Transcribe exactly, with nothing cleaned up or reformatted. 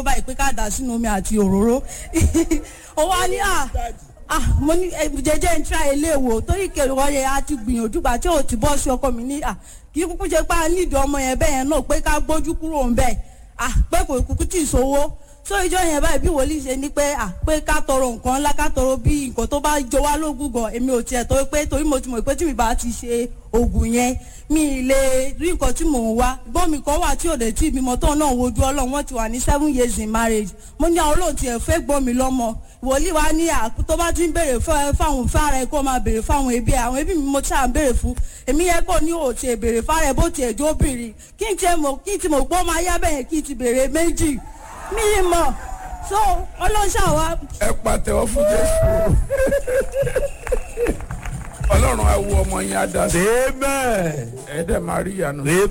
òróró báyìí pé ká dà sínú omi àti òróró ó wá ní à ah mo ní jẹjẹ ń tra ilé wo torí kẹrọ yẹn a ti gbìyànjú gbà tí ò ti bọ́ sí ọkọ mi ní à kí kúkú ṣe pé a nídìí ọmọ yẹn bẹ́ẹ̀ yẹn náà pé ká gbójú kúrò ń bẹ̀ ah pé kò kúkú tì í sówó so ìjọ yẹn báyìí bí wòlíì ṣe ní pé à pé ká tọrọ nǹkan ńlá ká tọrọ bí nǹkan tó bá jọ wá lógún gan èmi ò tiẹ̀ tó pé torí mo ti mọ̀ pé tí mi bá ti ṣe oògùn yẹn mi lè rí nǹkan tí mò ń wá gbọ́n mi kan wà tí ò dé tí ìbímọ tó náà wojú ọlọ́run wọ́n ti wà ní seven years in marriage mo ní àwọn olóòtú ẹ̀ fẹ́ gbọ́n mi lọ́mọ wòlíì wa ní àkú tó bá ti ń béèrè fáwọn fára ẹ̀ kó máa béèrè fáwọn ẹbí ẹ̀ àwọn ẹbí mi mo ti à ń béèrè fún èmi yẹ kó ní òòtì ẹ̀ béèrè fára ẹ̀ bó ti ẹ̀jọ́ obìnrin kí n tiẹ̀ mọ̀ kí n ti mọ̀ pé ó máa yá bẹ́yẹn kí n ti béèrè méjì mí mọ̀ so ọlọ́ṣà wa. ẹ pàtẹ́wọ́ fún Jésù ọlọ́run á wo ọmọ yẹn á dá sí. amen. ẹ dẹ̀ máa rí ìyanu.